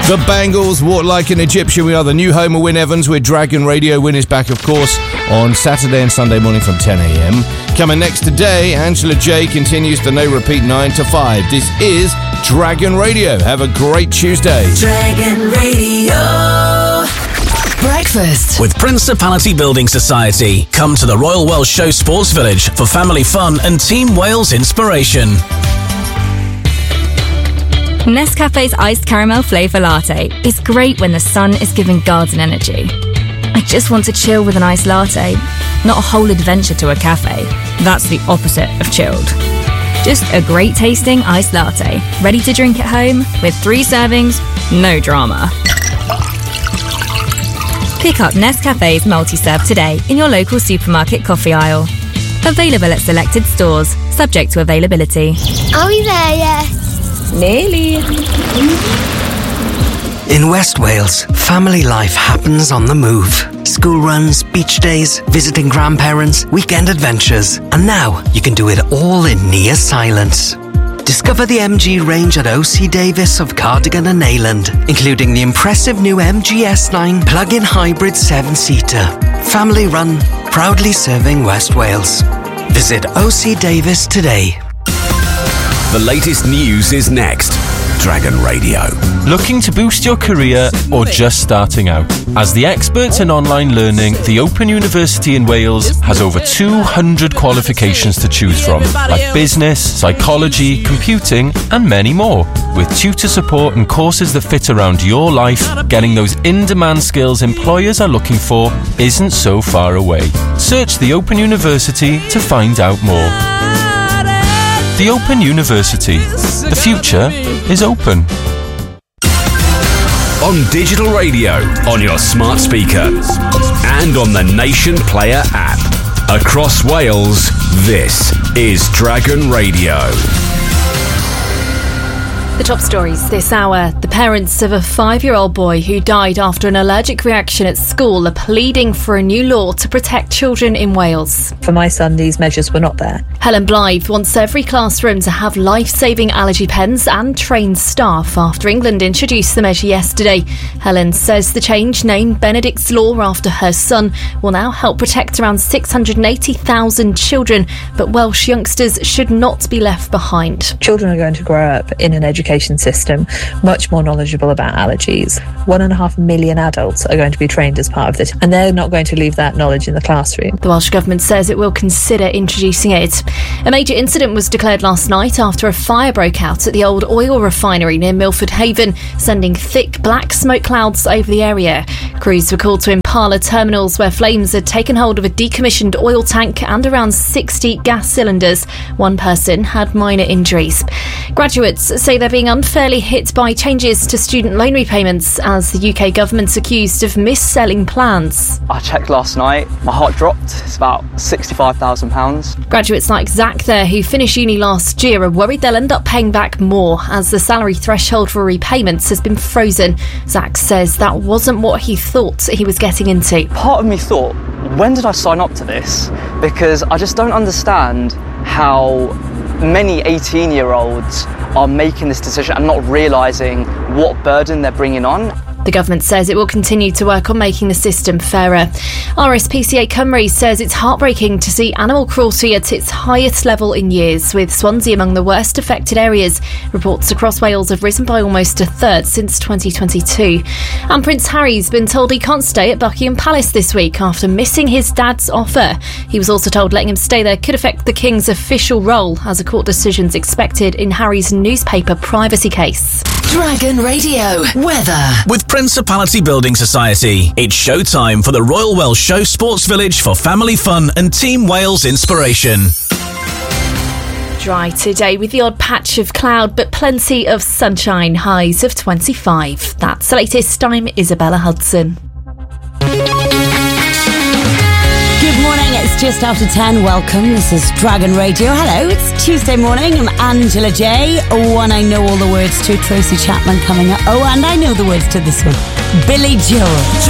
The Bangles, Walk Like an Egyptian. We are the new home of Wyn Evans with Dragon Radio. Wyn is back, of course, on Saturday and Sunday morning from 10 a.m. Coming next today, Angela J continues the No Repeat 9 to 5. This is Dragon Radio. Have a great Tuesday. Dragon Radio. Breakfast with Principality Building Society. Come to the Royal Welsh Show Sports Village for family fun and Team Wales inspiration. Nescafe's iced caramel flavour latte is great when the sun is giving garden energy. I just want to chill with an iced latte, not a whole adventure to a cafe. That's the opposite of chilled. Just a great tasting iced latte, ready to drink at home with 3 servings, no drama. Pick up Nescafe's multi-serve today in your local supermarket coffee aisle. Available at selected stores, subject to availability. Are we there yet? Nearly. In West Wales, family life happens on the move. School runs, beach days, visiting grandparents, weekend adventures. And now you can do it all in near silence. Discover the MG range at OC Davis of Cardigan and Neyland, including the impressive new MG S9 plug-in hybrid 7-seater. Family run, proudly serving West Wales. Visit OC Davis today. The latest news is next. Dragon Radio. Looking to boost your career or just starting out? As the experts in online learning, the Open University in Wales has over 200 qualifications to choose from, like business, psychology, computing, and many more. With tutor support and courses that fit around your life, getting those in-demand skills employers are looking for isn't so far away. Search the Open University to find out more. The Open University. The future is open. On digital radio, on your smart speaker, and on the Nation Player app. Across Wales, this is Dragon Radio. The top stories this hour. The parents of a 5-year-old boy who died after an allergic reaction at school are pleading for a new law to protect children in Wales. For my son, these measures were not there. Helen Blythe wants every classroom to have life-saving allergy pens and trained staff after England introduced the measure yesterday. Helen says the change, named Benedict's Law after her son, will now help protect around 680,000 children, but Welsh youngsters should not be left behind. Children are going to grow up in an education system much more knowledgeable about allergies. 1.5 million adults are going to be trained as part of this, and they're not going to leave that knowledge in the classroom. The Welsh Government says it will consider introducing it. A major incident was declared last night after a fire broke out at the old oil refinery near Milford Haven, sending thick black smoke clouds over the area. Crews were called to Impala terminals where flames had taken hold of a decommissioned oil tank and around 60 gas cylinders. One person had minor injuries. Graduates say they're being unfairly hit by changes to student loan repayments as the UK government's accused of mis-selling plans. I checked last night, my heart dropped. It's about £65,000. Graduates like Zach there, who finished uni last year, are worried they'll end up paying back more as the salary threshold for repayments has been frozen. Zach says that wasn't what he thought he was getting into. Part of me thought, when did I sign up to this? Because I just don't understand how many 18-year-olds are making this decision and not realising what burden they're bringing on. The government says it will continue to work on making the system fairer. RSPCA Cymru says it's heartbreaking to see animal cruelty at its highest level in years, with Swansea among the worst affected areas. Reports across Wales have risen by almost a third since 2022. And Prince Harry's been told he can't stay at Buckingham Palace this week after missing his dad's offer. He was also told letting him stay there could affect the King's official role, as a court decision's expected in Harry's newspaper privacy case. Dragon Radio weather with Principality Building Society. It's showtime for the Royal Welsh Show Sports Village for family fun and Team Wales inspiration. Dry today with the odd patch of cloud, but plenty of sunshine, highs of 25. That's the latest. I'm Isabella Hudson. Good morning, it's just after 10. Welcome, this is Dragon Radio. Hello, it's Tuesday morning. I'm Angela J. Oh, and I know all the words to Tracy Chapman coming up. Oh, and I know the words to this one. Billy Joel.